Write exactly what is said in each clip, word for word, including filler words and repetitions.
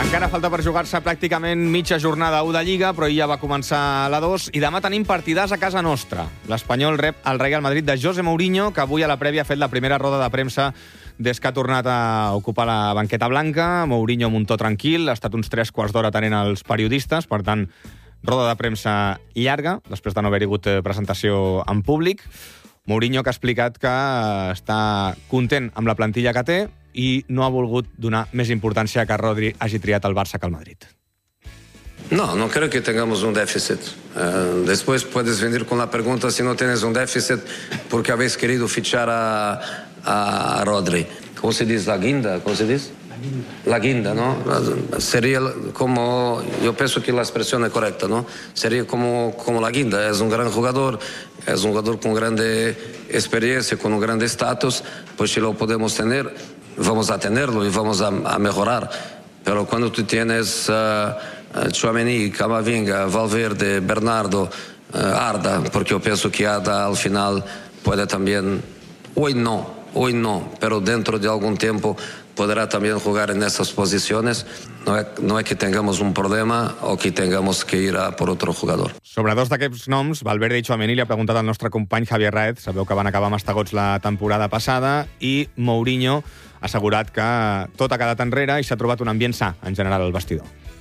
Encara falta per jugar-se pràcticament mitja jornada u de Lliga, però ja va començar la dos, i demà tenim partidars a casa nostra. L'Espanyol rep el Real Madrid de José Mourinho, que avui a la prèvia ha fet la primera roda de premsa des que ha tornat a ocupar la banqueta blanca. Mourinho amb un to tranquil, ha estat uns tres quarts d'hora atenent els periodistes, per tant, roda de premsa llarga, després de no haver-hi hagut presentació en públic. Mourinho que ha explicat que està content amb la plantilla que té i no ha volgut donar més importància que Rodri hagi triat el Barça que el Madrid. No, no creo que tengamos un déficit. Uh, después puedes venir con la pregunta si no tienes un déficit porque habéis querido fichar a, a Rodri. ¿Cómo se dice? ¿La guinda? ¿Cómo se dice? La guinda, ¿no? Sería como, yo pienso que la expresión es correcta, ¿no? Sería como, como la guinda. Es un gran jugador, es un jugador con grande experiencia, con un grande estatus, pues si lo podemos tener, vamos a tenerlo y vamos a, a mejorar. Pero cuando tú tienes uh, Tchouaméni, Camavinga, Valverde, Bernardo, uh, Arda, porque yo pienso que Arda al final puede también, hoy no, hoy no, pero dentro de algún tiempo podrá también jugar en esas posiciones. No es, no es que tengamos un problema o que tengamos que ir a por otro jugador. Sobre dos d'aquests noms, Valverde i Tchouaméni, li ha preguntat al nostre company Javier Raez. Sabeu que van acabar mastegots la temporada passada, i Mourinho ha assegurat que tot ha quedat enrere i s'ha trobat un ambient sa en general al vestidor.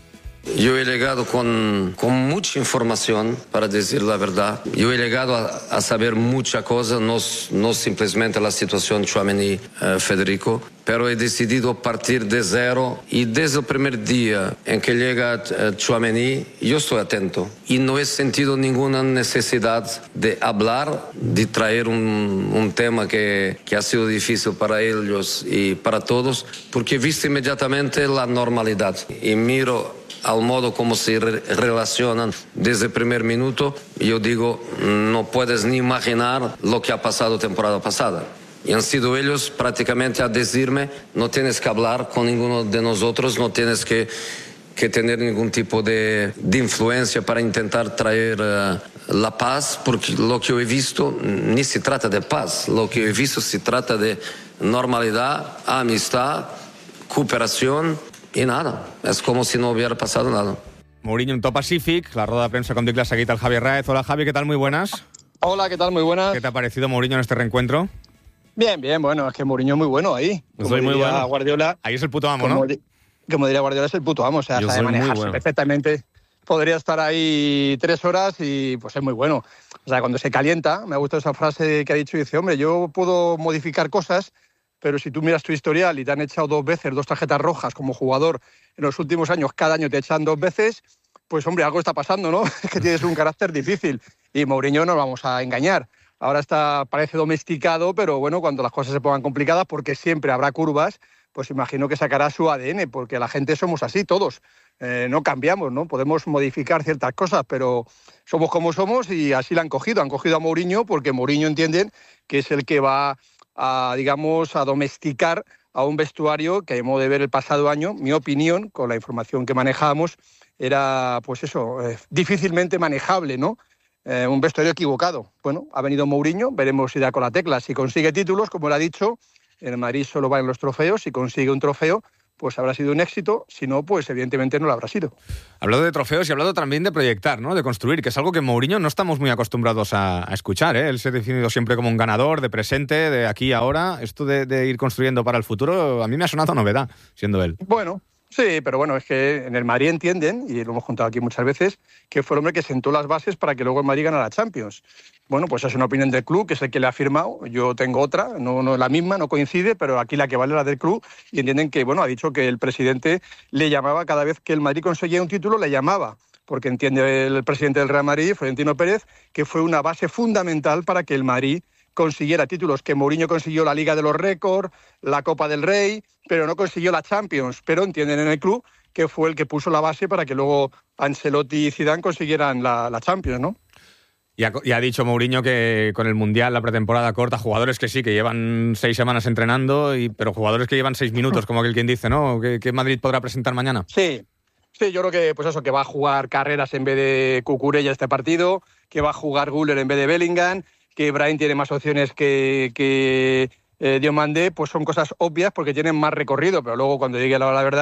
Yo he llegado con, con mucha información, para decir la verdad. Yo he llegado a, a saber mucha cosa, no, no simplemente la situación Tchouaméni-Federico, uh, pero he decidido partir de cero y desde el primer día en que llega uh, Tchouaméni, yo estoy atento y no he sentido ninguna necesidad de hablar, de traer un, un tema que, que ha sido difícil para ellos y para todos, porque he visto inmediatamente la normalidad y miro al modo como se re relacionan desde el primer minuto. Yo digo, no puedes ni imaginar lo que ha pasado temporada pasada. Y han sido ellos prácticamente a decirme, no tienes que hablar con ninguno de nosotros, no tienes que, que tener ningún tipo de, de influencia para intentar traer uh, la paz, porque lo que yo he visto ni se trata de paz, lo que yo he visto se trata de normalidad, amistad, cooperación, i nada, és com si no hubiera pasado nada. Mourinho en to pacífic, la rueda de prensa, com dic, la ha seguit el Javier Raez. Hola, Javi, ¿qué tal? Muy buenas. Hola, ¿qué tal? Muy buenas. ¿Qué te ha parecido Mourinho en este reencuentro? Bien, bien, bueno, es que Mourinho es muy bueno ahí. Como Soy muy bueno. Guardiola, ahí es el puto amo, como, ¿no? Como diría Guardiola, es el puto amo, o sea, Yo sabe manejarse bueno. perfectamente. Podría estar ahí tres horas y pues es muy bueno. O sea, cuando se calienta, me ha gustado esa frase que ha dicho, y dice, hombre, yo puedo modificar cosas, pero si tú miras tu historial y te han echado dos veces dos tarjetas rojas como jugador en los últimos años, cada año te echan dos veces, pues hombre, algo está pasando, ¿no? Que tienes un carácter difícil. Y Mourinho no nos vamos a engañar. Ahora está, parece domesticado, pero bueno, cuando las cosas se pongan complicadas, porque siempre habrá curvas, pues imagino que sacará su A D N, porque la gente somos así, todos. Eh, no cambiamos, ¿no? Podemos modificar ciertas cosas, pero somos como somos y así la han cogido. Han cogido a Mourinho porque Mourinho entienden que es el que va a, digamos, a domesticar a un vestuario que, a modo de ver el pasado año, mi opinión, con la información que manejábamos, era, pues eso, eh, difícilmente manejable, ¿no? Eh, un vestuario equivocado. Bueno, ha venido Mourinho, veremos si da con la tecla. Si consigue títulos, como le ha dicho, en el Madrid solo va en los trofeos. Si consigue un trofeo, pues habrá sido un éxito. Si no, pues evidentemente no lo habrá sido. Hablado de trofeos y hablado también de proyectar, ¿no? De construir, que es algo que Mourinho no estamos muy acostumbrados a, a escuchar, ¿eh? Él se ha definido siempre como un ganador, de presente, de aquí y ahora. Esto de, de ir construyendo para el futuro, a mí me ha sonado novedad, siendo él. Bueno, sí, pero bueno, es que en el Madrid entienden, y lo hemos contado aquí muchas veces, que fue el hombre que sentó las bases para que luego el Madrid ganara la Champions. Bueno, pues es una opinión del club, que es el que le ha firmado. Yo tengo otra, no, no es la misma, no coincide, pero aquí la que vale es la del club, y entienden que, bueno, ha dicho que el presidente le llamaba cada vez que el Madrid conseguía un título, le llamaba, porque entiende el presidente del Real Madrid, Florentino Pérez, que fue una base fundamental para que el Madrid consiguiera títulos, que Mourinho consiguió la Liga de los Récords, la Copa del Rey, pero no consiguió la Champions, pero entienden en el club que fue el que puso la base para que luego Ancelotti y Zidane consiguieran la, la Champions, ¿no? Y ha, y ha dicho Mourinho que con el Mundial, la pretemporada corta, jugadores que sí, que llevan seis semanas entrenando, y, pero jugadores que llevan seis minutos, como aquel quien dice, ¿no? ¿Qué, qué Madrid podrá presentar mañana? Sí, sí, yo creo que pues eso, que va a jugar Carreras en vez de Cucurella este partido, que va a jugar Güler en vez de Bellingham, que Brahim tiene más opciones que, que eh, Diomandé, pues son cosas obvias porque tienen más recorrido, pero luego cuando llegue la hora de la verdad,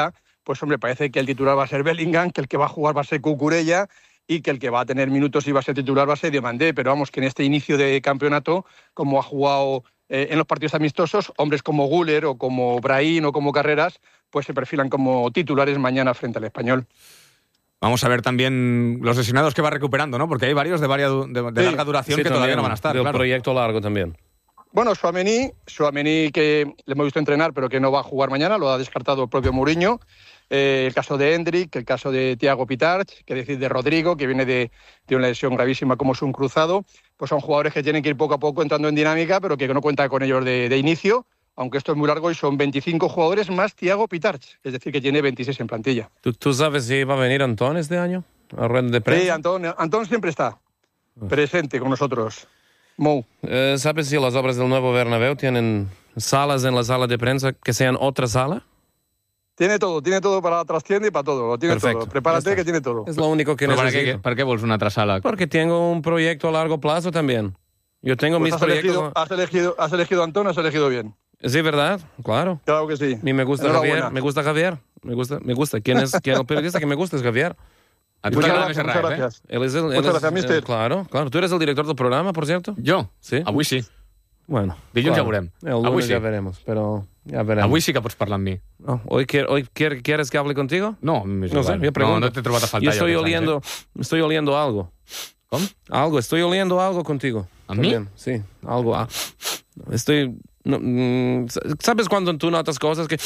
pues hombre, parece que el titular va a ser Bellingham, que el que va a jugar va a ser Cucurella y que el que va a tener minutos y va a ser titular va a ser Diomandé. Pero vamos, que en este inicio de campeonato, como ha jugado eh, en los partidos amistosos, hombres como Güler o como Brahim o como Carreras, pues se perfilan como titulares mañana frente al Español. Vamos a ver también los lesionados que va recuperando, ¿no? Porque hay varios de, varia, de, de sí. larga duración sí, que todavía no van a estar. Del claro. proyecto largo también. Bueno, Tchouaméni, Tchouaméni que le hemos visto entrenar, pero que no va a jugar mañana, lo ha descartado el propio Mourinho. Eh, el caso de Hendrik, el caso de Thiago Pitarch, que decir de Rodrigo, que viene de, de una lesión gravísima como es un cruzado. Pues son jugadores que tienen que ir poco a poco entrando en dinámica, pero que no cuentan con ellos de, de inicio, aunque esto es muy largo y son veinticinco jugadores más Thiago Pitarch, es decir, que tiene veintiséis en plantilla. ¿Tú, tú sabes si va a venir Antón este año a rueda de prensa? Sí, Antón, Antón siempre está presente con nosotros. Mou. Eh, ¿Sabes si las obras del nuevo Bernabéu tienen salas en la sala de prensa que sean otra sala? Tiene todo, tiene todo para la trastienda y para todo, lo tiene Perfecto. todo. Prepárate que tiene todo. Es lo único que Però per necesito. què, per què vols una altra sala? Porque tengo un proyecto a largo plazo también. Yo tengo Pues mis has, proyectos... elegido, has, elegido, has elegido a Antón, has elegido bien. Sí, ¿verdad? Claro. Claro que sí. A mí me gusta Enhorabuena. Javier. Me gusta Javier. Me gusta. Me gusta. ¿Quién es quién, el periodista que me gusta? Es Javier. A tu Muchas t'agrada gracias, més muchas Raez, eh? gracias. Él es el, él Muchas es- gracias, mister. eh, claro, claro. ¿Tú eres el director del programa, por cierto? Jo? Sí. Avui sí. Bueno. Dilluns claro. ja veurem. El lunes Avui sí. ya veremos, pero ya veremos. Avui sí que pots parlar amb mi. No, ¿Hoy, quier- hoy quier- quieres que hable contigo? No, m'és No sé, igual. yo pregunto. No, no t'he trobat a faltar Yo estoy jo aquests anys, oliendo, estoy oliendo algo. eh? Com? Algo, estoy oliendo algo contigo. ¿A mí? También, sí, algo. ah. Estoy... no, mm, ¿Sabes cuando tú notas cosas que...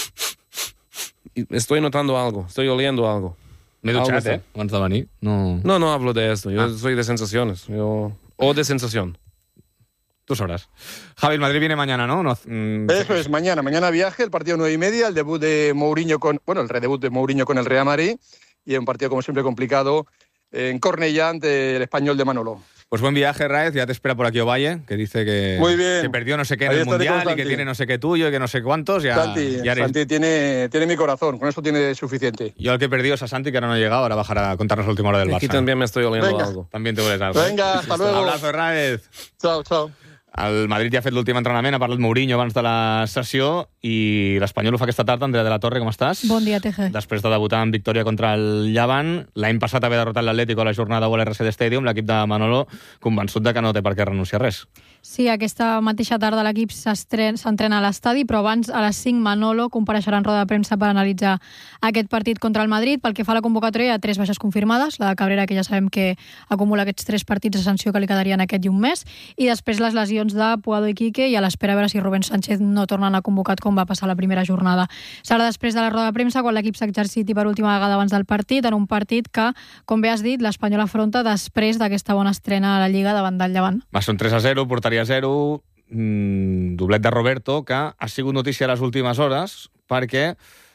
Estoy notando algo, estoy oliendo algo. M'he Algo dutxat, està. eh? Abans de venir. No... No, no hablo de esto, yo Ah. soy de sensaciones. Yo... O de sensación. Tú sabrás. Javi, el Madrid viene mañana, ¿no? no mm, Eso es, mañana. Mañana viaje, el partido nueve y media, el debut de Mourinho con... Bueno, el redebut de Mourinho con el Real Madrid y un partido, como siempre, complicado en Cornellá ante el Español de Manolo. Pues buen viaje, Raez. Ya te espera por aquí Ovalle, que dice que, Muy bien. que perdió no sé qué en Ahí el estaré con Mundial y que Santi. tiene no sé qué tuyo y que no sé cuántos. Ya, Santi, ya eres- Santi tiene, tiene mi corazón, con eso tiene suficiente. Yo el que he perdido es a Santi, que ahora no ha llegado. Ahora bajará a contarnos la última hora del Aquí Barça. también me estoy oliendo Venga. algo. También te vuelves algo. Venga, hasta luego. Abrazo, Raez. Chao, chao. El Madrid ja ha fet l'últim entrenament, ha parlat Mourinho abans de la sessió i l'Espanyol ho fa aquesta tarda. Andrea de la Torre, com estàs? Bon dia, Teje. Després de debutar en victòria contra el Llevant, l'any passat haver derrotat l'Atlético a la jornada a l'R C D Stadium, l'equip de Manolo convençut de que no té per què renunciar a res. Sí, aquesta mateixa tarda l'equip s'estren- s'entrena a l'estadi, però abans, a les cinc, Manolo compareixerà en roda de premsa per analitzar aquest partit contra el Madrid. Pel que fa a la convocatòria, hi ha tres baixes confirmades, la de Cabrera, que ja sabem que acumula aquests tres partits de sanció que li quedarien aquest i un mes, i després les lesions de Puado i Quique, i a l'espera a veure si Rubén Sánchez no torna a anar convocat com va passar la primera jornada. Serà després de la roda de premsa quan l'equip s'exerciti per última vegada abans del partit, en un partit que, com bé has dit, l'Espanyol afronta després d'aquesta bona estrena a la Lliga davant del Llevant. Va ser un tres a zero, portaria zero, mmm, doblet de Roberto, que ha sigut notícia a les últimes hores perquè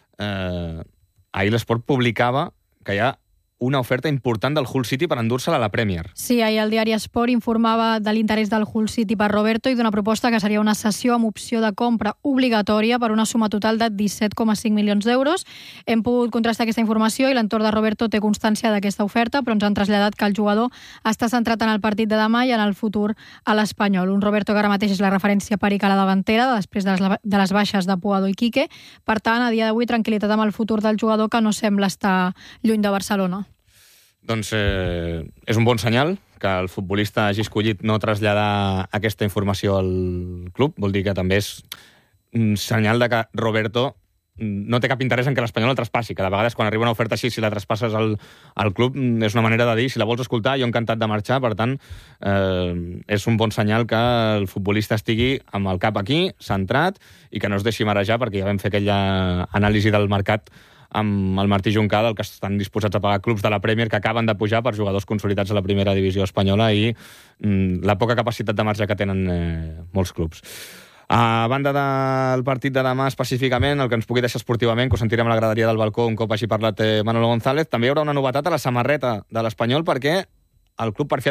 eh, ahir l'Esport publicava que hi ha una oferta important del Hull City per endur-se-la a la Premier. Sí, ahir el diari Esport informava de l'interès del Hull City per Roberto i d'una proposta que seria una cessió amb opció de compra obligatòria per una suma total de disset coma cinc milions d'euros. Hem pogut contrastar aquesta informació i l'entorn de Roberto té constància d'aquesta oferta, però ens han traslladat que el jugador està centrat en el partit de demà i en el futur a l'Espanyol. Un Roberto que ara mateix és la referència perica a la davantera després de les, de les baixes de Puado i Quique. Per tant, a dia d'avui, tranquil·litat amb el futur del jugador que no sembla estar lluny de Barcelona. Doncs eh, és un bon senyal que el futbolista hagi escollit no traslladar aquesta informació al club. Vol dir que també és un senyal de que Roberto no té cap interès en que l'Espanyol el traspassi, que de vegades quan arriba una oferta així, si la traspasses al, al club, és una manera de dir, si la vols escoltar, jo encantat de marxar. Per tant, eh, és un bon senyal que el futbolista estigui amb el cap aquí, centrat, i que no es deixi marejar, perquè ja vam fer aquella anàlisi del mercat amb el Martí Junquà, del que estan disposats a pagar clubs de la Premier que acaben de pujar per jugadors consolidats a la primera divisió espanyola i mm, la poca capacitat de marge que tenen eh, molts clubs. A banda del partit de demà específicament, el que ens pugui deixar esportivament, que ho sentirem a la graderia del balcó un cop hagi parlat eh, Manolo González, també hi haurà una novetat a la samarreta de l'Espanyol perquè el club per fi